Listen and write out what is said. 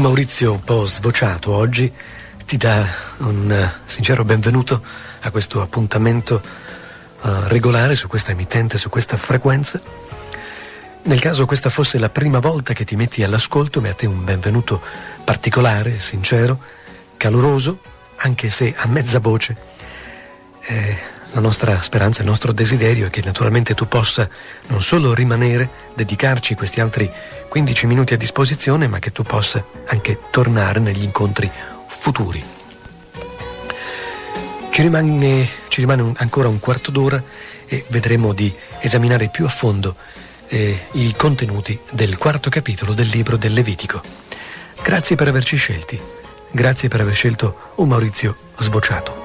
Maurizio un po' svociato oggi ti dà un sincero benvenuto a questo appuntamento regolare su questa emittente, su questa frequenza. Nel caso questa fosse la prima volta che ti metti all'ascolto, mi a te un benvenuto particolare, sincero, caloroso, anche se a mezza voce. La nostra speranza, il nostro desiderio è che naturalmente tu possa non solo rimanere, dedicarci questi altri 15 minuti a disposizione, ma che tu possa anche tornare negli incontri futuri. Ci rimane ancora un quarto d'ora e vedremo di esaminare più a fondo i contenuti del quarto capitolo del libro del Levitico. Grazie per averci scelti, grazie per aver scelto un Maurizio svociato.